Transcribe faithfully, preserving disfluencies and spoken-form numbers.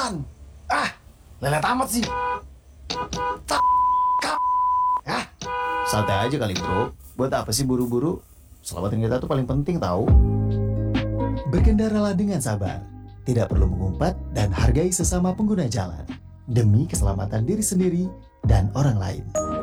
pelan. Ah, lelet amat sih. Tak, kap. Ah, Santai aja kali bro. Buat apa sih buru-buru? Selamatan kita tuh paling penting tahu. Berkendaralah dengan sabar. Tidak perlu mengumpat dan hargai sesama pengguna jalan. Demi keselamatan diri sendiri dan orang lain.